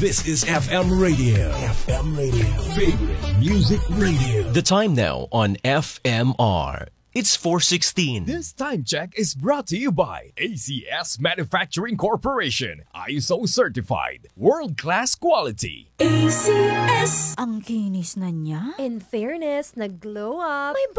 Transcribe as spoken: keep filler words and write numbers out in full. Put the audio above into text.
This is F M Radio. F M Radio. Favorite Music Radio. The time now on F M R. It's four sixteen. This time check is brought to you by A C S Manufacturing Corporation. I S O certified. World-class quality. A C S. Ang kinis na niya. In fairness, nag-glow up. May